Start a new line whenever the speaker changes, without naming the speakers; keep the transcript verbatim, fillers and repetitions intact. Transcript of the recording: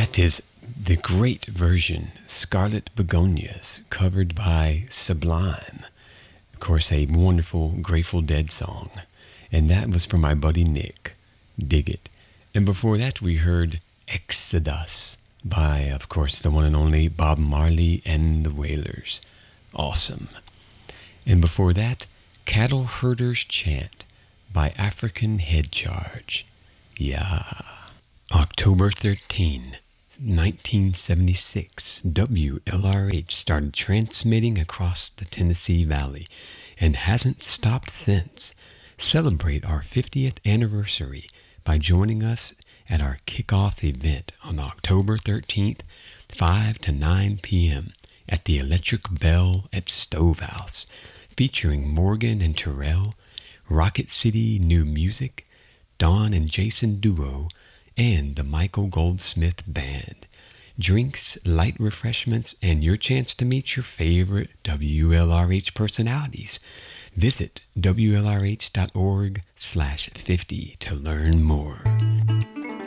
That is the great version, Scarlet Begonias, covered by Sublime. Of course, a wonderful Grateful Dead song. And that was for my buddy Nick. Dig it. And before that, we heard Exodus by, of course, the one and only Bob Marley and the Wailers. Awesome. And before that, Cattle Herder's Chant by African Head Charge. Yeah. October thirteenth, nineteen seventy-six, W L R H started transmitting across the Tennessee Valley and hasn't stopped since. Celebrate our fiftieth anniversary by joining us at our kickoff event on October thirteenth, five to nine p.m. at the Electric Bell at Stovehouse, featuring Morgan and Terrell, Rocket City New Music, Don and Jason Duo, and the Michael Goldsmith Band. Drinks, light refreshments, and your chance to meet your favorite W L R H personalities. Visit W L R H dot org slash fifty to learn more.